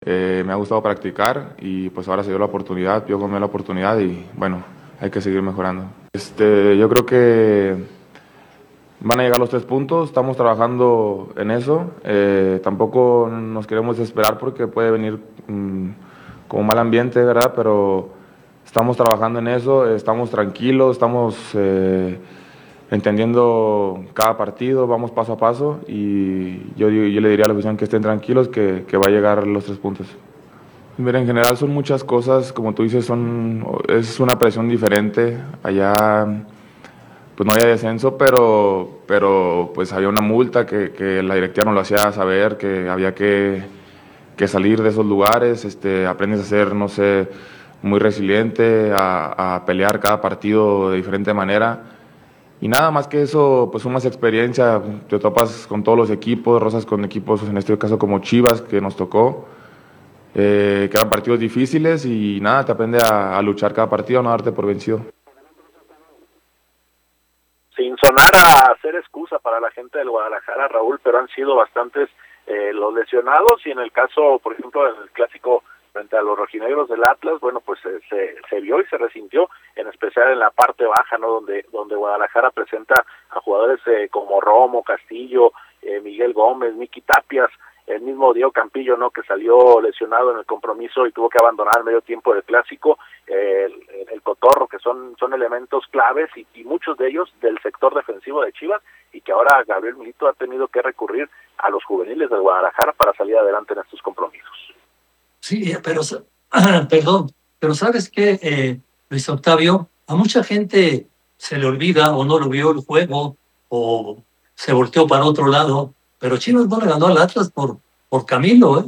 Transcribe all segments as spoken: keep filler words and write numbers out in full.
Eh, me ha gustado practicar y pues ahora se dio la oportunidad, yo me dio la oportunidad y bueno, hay que seguir mejorando. Este, yo creo que van a llegar los tres puntos, estamos trabajando en eso, eh, tampoco nos queremos desesperar porque puede venir um, como mal ambiente, ¿verdad? Pero estamos trabajando en eso, estamos tranquilos, estamos eh, entendiendo cada partido, vamos paso a paso y yo, yo, yo le diría a la afición que estén tranquilos, que, que va a llegar los tres puntos. Mira, en general son muchas cosas, como tú dices, son, es una presión diferente. Allá pues no había descenso, pero, pero pues había una multa que, que la directiva nos lo hacía saber, que había que, que salir de esos lugares, este, aprendes a ser, no sé, muy resiliente, a, a pelear cada partido de diferente manera. Y nada más que eso, pues sumas experiencia, te topas con todos los equipos, rozas con equipos, en este caso como Chivas, que nos tocó, eh, que eran partidos difíciles y nada, te aprende a, a luchar cada partido, a no darte por vencido. Sin sonar a hacer excusa para la gente del Guadalajara, Raúl, pero han sido bastantes eh, los lesionados y en el caso, por ejemplo, en el clásico frente a los rojinegros del Atlas, bueno, pues eh, se, se vio y se resintió, en especial en la parte baja, ¿no? Donde, donde Guadalajara presenta a jugadores eh, como Romo, Castillo, eh, Miguel Gómez, Miki Tapias, el mismo Diego Campillo, ¿no? Que salió lesionado en el compromiso y tuvo que abandonar al medio tiempo del clásico, eh, el, el Cotorro, que son, son elementos claves y, y muchos de ellos del sector defensivo de Chivas, y que ahora Gabriel Milito ha tenido que recurrir a los juveniles del Guadalajara para salir adelante en estos compromisos. Sí, pero, perdón, pero ¿sabes qué, eh, Luis Octavio? A mucha gente se le olvida o no lo vio el juego o se volteó para otro lado, pero Chivas no le ganó al Atlas por, por Camilo, ¿eh?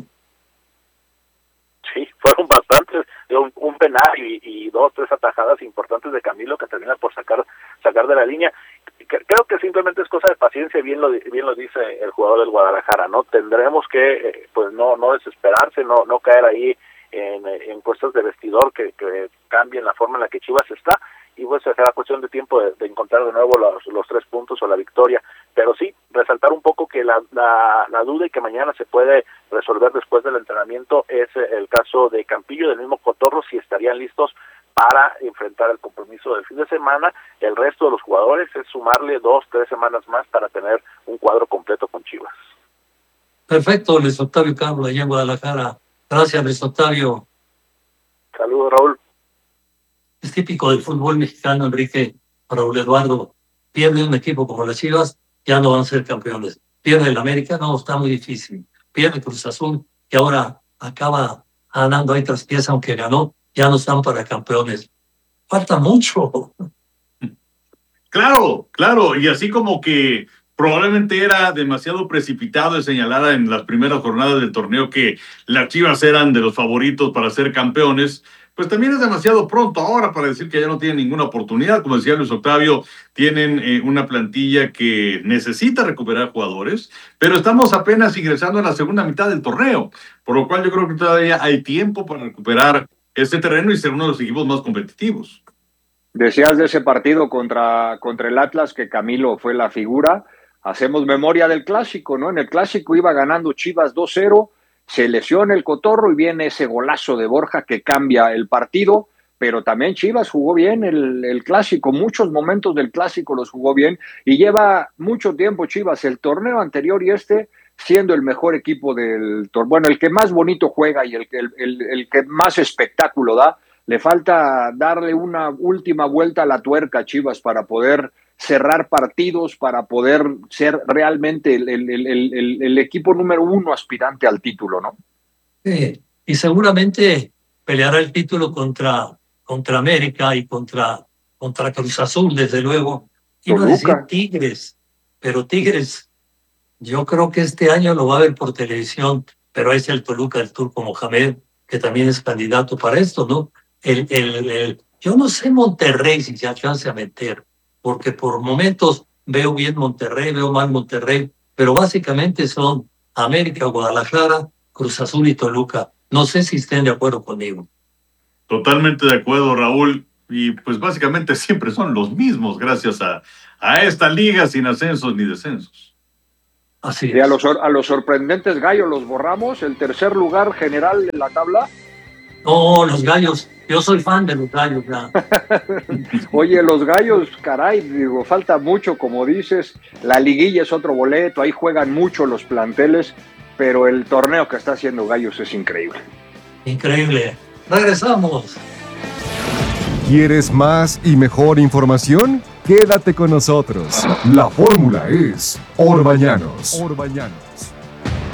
Sí, fueron bastantes, un, un penal y, y dos, tres atajadas importantes de Camilo que termina por sacar sacar de la línea. Creo que simplemente es cosa de paciencia, bien lo bien lo dice el jugador del Guadalajara, ¿no? Tendremos que, pues no no desesperarse, no no caer ahí en, en puestos de vestidor que, que cambien la forma en la que Chivas está, y pues será cuestión de tiempo de, de encontrar de nuevo los, los tres puntos o la victoria. Pero sí, resaltar un poco que la, la, la duda y que mañana se puede resolver después del entrenamiento es el caso de Campillo, del mismo Cotorro, si estarían listos para enfrentar el compromiso del fin de semana. El resto de los jugadores es sumarle dos, tres semanas más para tener un cuadro completo con Chivas. Perfecto, Luis Octavio Carlos, allá en Guadalajara. Gracias, Luis Octavio. Saludos, Raúl. Es típico del fútbol mexicano, Enrique, Raúl Eduardo. Pierde un equipo como las Chivas, ya no van a ser campeones. Pierde el América, no, está muy difícil. Pierde Cruz Azul, que ahora acaba ganando ahí tras pieza, aunque ganó, ya no están para campeones. Falta mucho. Claro, claro, y así como que probablemente era demasiado precipitado de señalar en las primeras jornadas del torneo que las Chivas eran de los favoritos para ser campeones, pues también es demasiado pronto ahora para decir que ya no tienen ninguna oportunidad. Como decía Luis Octavio, tienen eh, una plantilla que necesita recuperar jugadores, pero estamos apenas ingresando en la segunda mitad del torneo, por lo cual yo creo que todavía hay tiempo para recuperar este terreno y ser uno de los equipos más competitivos. Decías de ese partido contra, contra el Atlas que Camilo fue la figura. Hacemos memoria del clásico, ¿no? En el clásico iba ganando Chivas dos cero, se lesiona el Cotorro y viene ese golazo de Borja que cambia el partido, pero también Chivas jugó bien el, el clásico, muchos momentos del clásico los jugó bien y lleva mucho tiempo Chivas, el torneo anterior y este, siendo el mejor equipo del torneo, bueno, el que más bonito juega y el, el, el, el que más espectáculo da. Le falta darle una última vuelta a la tuerca a Chivas para poder cerrar partidos, para poder ser realmente el, el, el, el, el equipo número uno aspirante al título, ¿no? Sí, y seguramente peleará el título contra, contra América y contra, contra Cruz Azul, desde luego. Iba a decir Tigres, pero Tigres, yo creo que este año lo va a ver por televisión, pero es el Toluca, el Turco Mohamed, que también es candidato para esto, ¿no? El, el, el, yo no sé Monterrey si se alcance a meter, porque por momentos veo bien Monterrey, veo mal Monterrey, pero básicamente son América, Guadalajara, Cruz Azul y Toluca. No sé si estén de acuerdo conmigo. Totalmente de acuerdo, Raúl. Y pues básicamente siempre son los mismos gracias a, a esta liga sin ascensos ni descensos. Así Y es. a los, a los sorprendentes gallos los borramos, el tercer lugar general de la tabla. No, los gallos. Yo soy fan de los gallos. Ya. Oye, los gallos, caray, digo, falta mucho, como dices. La liguilla es otro boleto, ahí juegan mucho los planteles, pero el torneo que está haciendo Gallos es increíble. Increíble. Regresamos. ¿Quieres más y mejor información? Quédate con nosotros. La fórmula es Orbañanos. Orbañanos.